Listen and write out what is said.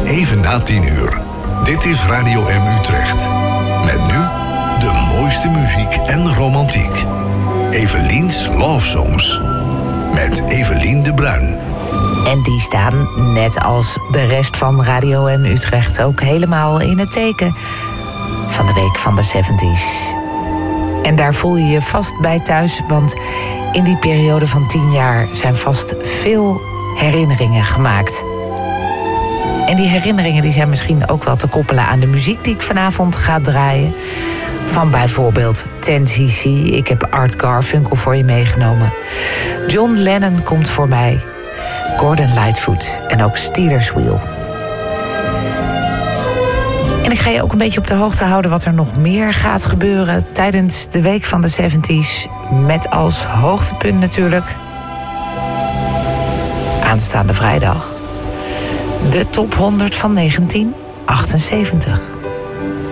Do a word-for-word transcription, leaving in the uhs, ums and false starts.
even na tien uur. Dit is Radio M Utrecht. Met nu de mooiste muziek en romantiek. Evelien's Love Songs. Met Evelien de Bruin. En die staan, net als de rest van Radio M Utrecht, ook helemaal in het teken van de week van de zeventig. En daar voel je je vast bij thuis, want in die periode van tien jaar zijn vast veel herinneringen gemaakt. En die herinneringen die zijn misschien ook wel te koppelen aan de muziek die ik vanavond ga draaien. Van bijvoorbeeld ten cc. Ik heb Art Garfunkel voor je meegenomen. John Lennon komt voorbij. Gordon Lightfoot en ook Stealers Wheel. En ik ga je ook een beetje op de hoogte houden wat er nog meer gaat gebeuren tijdens de week van de zeventig. Met als hoogtepunt natuurlijk aanstaande vrijdag de top honderd van negentien achtenzeventig.